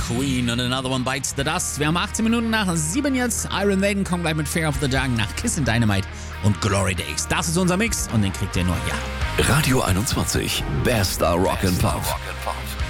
Queen und Another One Bites the Dust. Wir haben 18 Minuten nach 7 jetzt. Iron Maiden kommen gleich mit Fear of the Dark nach Kiss and Dynamite und Glory Days. Das ist unser Mix und den kriegt ihr nur hier. Radio 21, Best Rock and Pop.